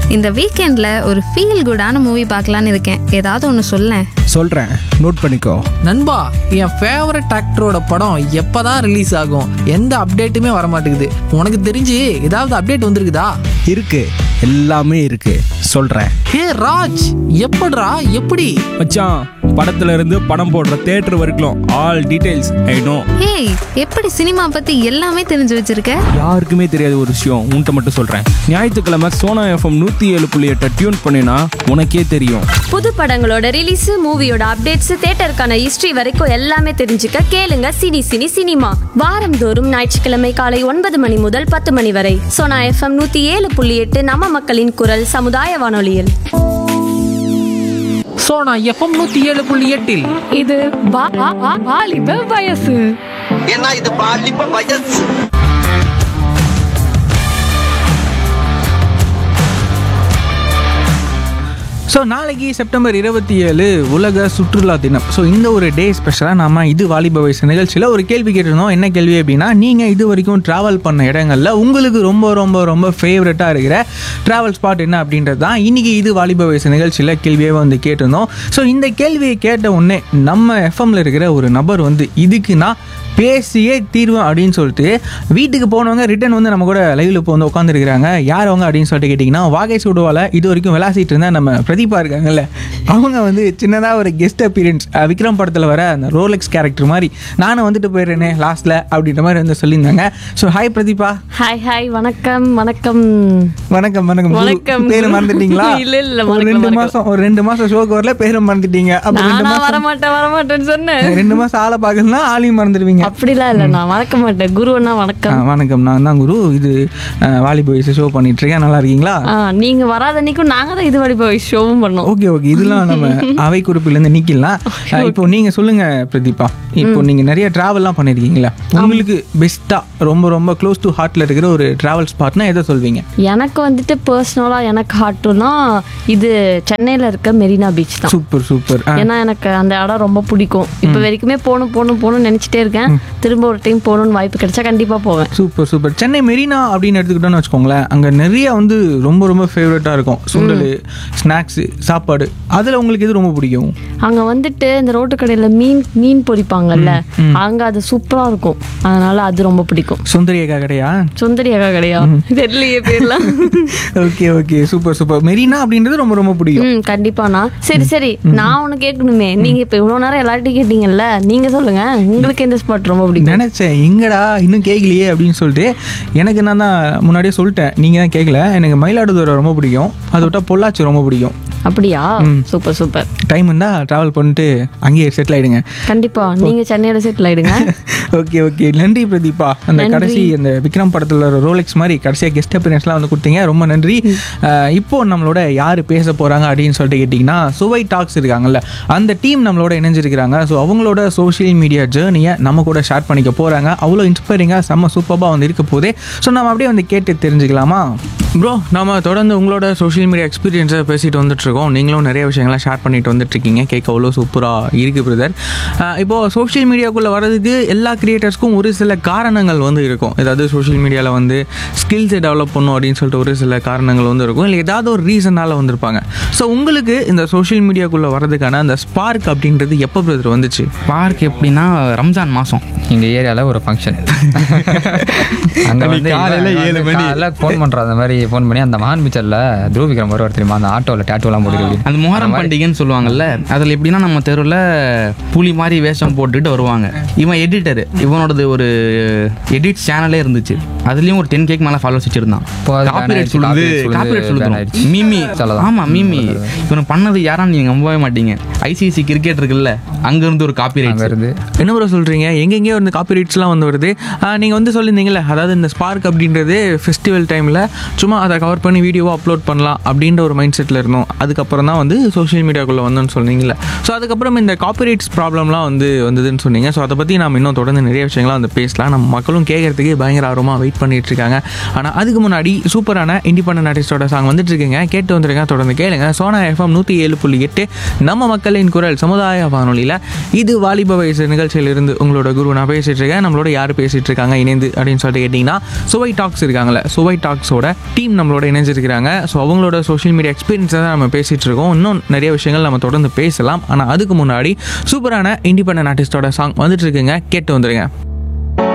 இந்த வீக்கெண்ட்ல ஒரு ஃபீல் குடான மூவி பார்க்கலான்னு இருக்கேன். ஏதாவது ஒன்று சொல்லேன். சொல்கிறேன், நோட் பண்ணிக்கோ. நண்பா, என் ஃபேவரட் ஆக்டரோட படம் எப்பதான் ரிலீஸ் ஆகும்? எந்த அப்டேட்டுமே வர மாட்டேங்குது. உனக்கு தெரிஞ்சு ஏதாவது அப்டேட் வந்திருக்குதா? இருக்கு, எல்லாமே இருக்கு, சொல்கிறேன். ஹே ராஜ், எப்படிடா எப்படி? மச்சான், படத்துல இருந்து படம் போடுற தியேட்டர் வரைக்கும் ஆல் டீடைல்ஸ் ஐ நோ. ஏய், எப்படி சினிமா பத்தி எல்லாமே தெரிஞ்சு வச்சிருக்க? யாருக்குமே தெரியாத ஒரு விஷயம் உன்கிட்ட மட்டும் சொல்கிறேன். ஞாயிற்றுக்கிழமை சோனா எஃப்எம் 107.8 டியூன் பண்ணினா உனக்கே தெரியும். புது படங்களோட ரிலீஸ், மூவியோட அப்டேட்ஸ், தியேட்டருக்கான ஹிஸ்டரி வரைக்கும் எல்லாமே தெரிஞ்சுக்க கேளுங்க சினி சினி சினிமா. வாரந்தோறும் ஞாயிற்றுக்கிழமை காலை 9 மணி முதல் 10 மணி வரை சோனா எஃப்எம் 107.8 நம்ம மக்களின் குரல் சமுதாய வானொலியில். சோனா எஃப்எம் 107.8 இது வாலிப வயசு. ஏன்னா இது பாலிப்ப வயசு. ஸோ நாளைக்கு செப்டம்பர் 27 உலக சுற்றுலா தினம். ஸோ இந்த ஒரு டே ஸ்பெஷலாக நம்ம இது வாலிப வயசு நிகழ்ச்சியில் ஒரு கேள்வி கேட்டிருந்தோம். என்ன கேள்வி அப்படின்னா, நீங்கள் இது வரைக்கும் ட்ராவல் பண்ண இடங்களில் உங்களுக்கு ரொம்ப ரொம்ப ரொம்ப ஃபேவரட்டாக இருக்கிற ட்ராவல் ஸ்பாட் என்ன அப்படின்றது தான் இன்றைக்கி இது வாலிப வயசு நிகழ்ச்சியில் கேள்வியே வந்து கேட்டிருந்தோம். ஸோ இந்த கேள்வியை கேட்ட உடனே நம்ம எஃப்எம்மில் இருக்கிற ஒரு நபர் வந்து இதுக்கு நான் பேசியே தீர்வேன் அப்படின்னு சொல்லிட்டு வீட்டுக்கு போனவங்க ரிட்டன் வந்து நம்ம கூட லைவ்ல இப்போ வந்து உட்காந்துருக்காங்க. யார் அவங்க அப்படின்னு சொல்லிட்டு கேட்டிங்கன்னா, வாகை சுடுவால இது வரைக்கும் விளாசிட்டு இருந்தால் நம்ம பிரதீபா இருக்காங்கல்ல, அவங்க வந்து சின்னதாக ஒரு கெஸ்ட் அப்பியரன்ஸ் விக்ரம் படத்தில் வர அந்த ரோலெக்ஸ் கேரக்டர் மாதிரி நானும் வந்துட்டு போயிடுறேனே லாஸ்ட்டில் அப்படின்ற மாதிரி வந்து சொல்லியிருந்தாங்க. So hi Pratibha. Hi hi, வணக்கம் வணக்கம் வணக்கம் வணக்கம். வணக்கம். பேரை மறந்துட்டீங்களா? இல்ல ஒரு 2 மாசம் ஷோக்கு வரல, பேரை மறந்துட்டீங்க. அப்போ வரமாட்டேன்னு சொன்னேன். 2 மாசம் ஆளை பார்க்கலன்னா ஆளையும் மறந்துடுவீங்க. அப்படிலாம் இல்ல, நான் மறக்க மாட்டேன். குருவண்ணா வணக்கம். வணக்கம், நான் தான் குரு. இது வாலிப வயசு ஷோ பண்ணிட்டு இருக்கேன். நல்லா இருக்கீங்களா? நீங்க வராத அன்னைக்கும் நாங்க தான் இது வாலிப வயசு ஷோவும் பண்ணோம். ஓகே ஓகே, இதெல்லாம் நம்ம அவை குறிப்பிலேருந்து நீக்கலாம். இப்போ நீங்க சொல்லுங்க பிரதீபா, இப்போ நீங்க நிறைய டிராவல்லாம் பண்ணிருக்கீங்களா? உங்களுக்கு பெஸ்டா ரொம்ப ரொம்ப க்ளோஸ் டு ஹார்ட்ல இருக்கிற ஒரு டிராவல் ஸ்பாட்னா எதை சொல்வீங்க? எனக்கு வந்துட்டு பர்சனலா எனக்கு ஹார்ட்னா இது சென்னையில இருக்க மெரினா பீச் தான். Super super. ஏன்னா எனக்கு அந்த இடம் ரொம்ப பிடிக்கும். இப்போ வரைக்குமே போகணும்னு நினைச்சிட்டே இருக்கேன். திரும்ப ஒரு டைம் போகணும்னு வாய்ப்பு கிடைச்சா கண்டிப்பா போவேன். Super super. சென்னை மெரினா அப்படின்னு எடுத்துக்கிட்டோம்னு வச்சுக்கோங்களேன், அங்க நிறைய வந்து ரொம்ப ரொம்ப ஃபேவரட்டா இருக்கும். சுண்டல், ஸ்நாக்ஸ், சாப்பாடு. அதுல உங்களுக்கு எது ரொம்ப பிடிக்கும்? அங்க வந்துட்டு இந்த ரோட்டு கடையில மீன் பொரிப்பாங்கல்ல, அங்க அது சூப்பரா இருக்கும். அதனால அது ரொம்ப பிடிக்கும். சுந்தரி அக்கா கடையா? சுந்தரி அக்கா கடையா தெரியலையே பேர்லாம். Okay okay, super super. Marina அப்படின்றது ரொம்ப ரொம்ப பிடிக்கும். கண்டிப்பாண்ணா. சரி நான் ஒண்ணு கேட்கணுமே, நீங்க இப்ப இவ்வளவு நேரம் எல்லார்ட்டையும் கேட்டீங்கல்ல, நீங்க சொல்லுங்க உங்களுக்கு எந்த ஸ்பாட் ரொம்ப பிடிக்கும்? நினைச்சேன் எங்கடா இன்னும் கேட்கலையே அப்படின்னு சொல்லிட்டு. எனக்கு நான் தான் முன்னாடியே சொல்லிட்டேன், நீங்க தான் கேட்கல. எனக்கு மயிலாடுதுறை ரொம்ப பிடிக்கும், அதை விட்டா பொள்ளாச்சி ரொம்ப பிடிக்கும். அப்படியா? Super super. டைம் இருந்தா டிராவல் பண்ணிட்டு அங்கேயே செட்டில் ஆயிடுங்க. கண்டிப்பா நீங்க சென்னையில செட்டில் ஆயிடுங்க. ஓகே ஓகே, நன்றி பிரதீபா. அந்த கடைசி அந்த விக்ரம் படத்துல ரோலெக்ஸ் மாதிரி கடைசியாக கெஸ்ட் அப்பியரன்ஸ்லாம் வந்து கொடுத்தீங்க, ரொம்ப நன்றி. இப்போ நம்மளோட யார் பேச போறாங்க அப்படின்னு சொல்லிட்டு கேட்டிங்கன்னா, சுவை டாக்ஸ் இருக்காங்கல்ல, அந்த டீம் நம்மளோட இணைஞ்சிருக்கிறாங்க. ஸோ அவங்களோட சோஷியல் மீடியா ஜேர்னியை நம்ம கூட ஷேர் பண்ணிக்க போறாங்க. அவ்வளோ இன்ஸ்பைரிங்காக செம்ம சூப்பராக வந்து இருக்க போதே. ஸோ நம்ம அப்படியே வந்து கேட்டு தெரிஞ்சுக்கலாமா? ப்ரோ, நம்ம தொடர்ந்து உங்களோட சோஷியல் மீடியா எக்ஸ்பீரியன்ஸை பேசிட்டு வந்துட்டுருக்கோம். நீங்களும் நிறைய விஷயங்களை ஷேர் பண்ணிட்டு வந்துட்டுருக்கீங்க. கேட்க அவ்வளோ சூப்பராக இருக்குது பிரதர். இப்போது சோஷியல் மீடியாவுக்குள்ளே வர்றதுக்கு எல்லா கிரியேட்டர்ஸ்க்கும் ஒரு சில காரணங்கள் வந்து இருக்கும். ஏதாவது சோஷியல் மீடியாவில் வந்து ஸ்கில்ஸை டெவலப் பண்ணும் அப்படின்னு சொல்லிட்டு ஒரு சில காரணங்கள் வந்து இருக்கும், இல்லை ஏதாவது ஒரு ரீசனால் வந்திருப்பாங்க. ஸோ உங்களுக்கு இந்த சோஷியல் மீடியாவுக்குள்ளே வர்றதுக்கான அந்த ஸ்பார்க் அப்படின்றது எப்போ பிரதர் வந்துச்சு? ஸ்பார்க் எப்படின்னா, ரம்ஜான் மாதம் எங்கள் ஏரியாவில் ஒரு ஃபங்க்ஷன். அங்கே வந்து காலையில் 7 மணி ஃபோன் பண்ணுறோம். அந்த மாதிரி ஃபோன் பண்ணி அந்த மகான் பிக்சரில் துருவிக்ரம் வருவார் தெரியுமா, அந்த ஆட்டோவில் டேட்டூலாம் போட்டு அந்த மொஹரம் பண்டிகைன்னு சொல்லுவாங்கல்ல, அதில் எப்படின்னா நம்ம தெருவில் புலி மாதிரி வேஷம் போட்டுக்கிட்டு வருவாங்க. இவன் எடிட்டர், இவனோடது ஒரு எடிட் சேனலே இருந்துச்சு. அதுலேயும் ஒரு 10K மேலே ஃபாலோவர்ஸ் வச்சிருந்தான். காப்பிரைட் சொல்லுது மீமி. ஆமாம் மீமி. இவன் பண்ணது யாரான்னு நீங்கள் நம்பவே மாட்டீங்க. ஐசிசி கிரிக்கெட் இருக்குல்ல, அங்கேருந்து ஒரு காப்பிரைட் வருது. என்ன ப்ரோ சொல்கிறீங்க? எங்கெங்கேயோ வந்து காப்பிரைட்ஸ்லாம் வந்து வருது. நீங்கள் வந்து சொல்லியிருந்தீங்களே, அதாவது இந்த ஸ்பார்க் அப்படின்றது ஃபெஸ்டிவல் டைமில் சும்மா அதை கவர் பண்ணி வீடியோவாக அப்லோட் பண்ணலாம் அப்படின்ற ஒரு மைண்ட் செட்டில் இருந்தோம். அதுக்கப்புறம் தான் வந்து சோஷியல் மீடியாக்குள்ளே வந்தோன்னு சொன்னீங்களே. ஸோ அதுக்கப்புறம் இந்த காப்பிரைட்ஸ் ப்ராப்ளம்லாம் வந்ததுன்னு சொன்னீங்க. ஸோ அதை பற்றி நம்ம இன்னும் தொடர்ந்து நிறைய விஷயங்கள்லாம் வந்து பேசலாம். நம்ம மக்களும் கேட்கறதுக்கு பயங்கர ஆர்வமாக வெயிட் பண்ணிட்டு இருக்காங்க. ஆனால் அதுக்கு முன்னாடி சூப்பரான இண்டிபெண்டன்ட் ஆர்டிஸ்டோட சாங் வந்துட்டு இருக்குங்க, கேட்டு வந்துருங்க. தொடர்ந்து கேளுங்க. சோனா எஃப்எம் 107.8 நம்ம மக்களின் குரல் சமுதாய வானொலியில் இது வாலிப வயசு நிகழ்ச்சியிலிருந்து உங்களோட குரு நான் பேசிட்டு இருக்கேன். நம்மளோட யார் பேசிட்டு இருக்காங்க இணைந்து அப்படின்னு சொல்லிட்டு கேட்டிங்கன்னா, சுவை டாக்ஸ் இருக்காங்களே, சுவை டாக்ஸோட டீம் நம்மளோட இணைஞ்சிருக்கிறாங்க. ஸோ அவங்களோட சோஷியல் மீடியா எக்ஸ்பீரியன்ஸை தான் நம்ம பேசிகிட்டு இருக்கோம். இன்னும் நிறைய விஷயங்கள் நம்ம தொடர்ந்து பேசலாம். ஆனால் அதுக்கு முன்னாடி சூப்பரான இண்டிபெண்டன்ட் ஆர்டிஸ்டோட சாங் வந்துட்டு இருக்குங்க, கேட்டு வந்துருங்க.